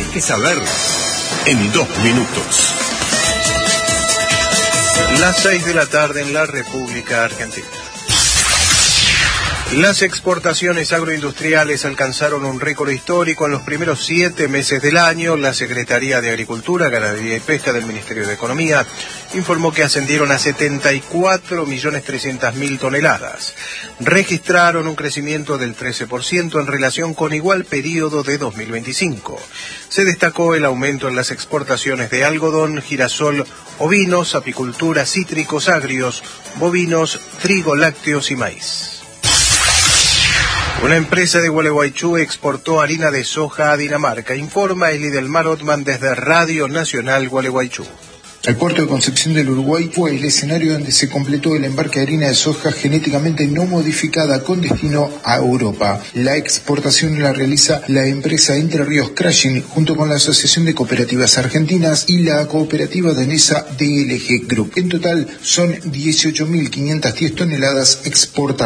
que saber en 2 minutos. Las 6 de la tarde en la República Argentina. Las exportaciones agroindustriales alcanzaron un récord histórico en los primeros 7 meses del año. La Secretaría de Agricultura, Ganadería y Pesca del Ministerio de Economía informó que ascendieron a 74.300.000 toneladas. Registraron un crecimiento del 13% en relación con igual periodo de 2025. Se destacó el aumento en las exportaciones de algodón, girasol, ovinos, apicultura, cítricos, agrios, bovinos, trigo, lácteos y maíz. Una empresa de Gualeguaychú exportó harina de soja a Dinamarca, informa Elidelmar Ottman desde Radio Nacional Gualeguaychú. El puerto de Concepción del Uruguay fue el escenario donde se completó el embarque de harina de soja genéticamente no modificada con destino a Europa. La exportación la realiza la empresa Entre Ríos Crushing junto con la Asociación de Cooperativas Argentinas y la cooperativa danesa DLG Group. En total son 18.510 toneladas exportadas.